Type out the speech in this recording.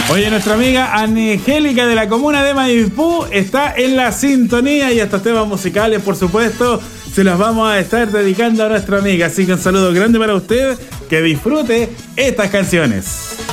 Oye, nuestra amiga Angélica de la comuna de Maipú está en la sintonía y estos temas musicales, por supuesto, se los vamos a estar dedicando a nuestra amiga. Así que un saludo grande para usted, que disfrute estas canciones.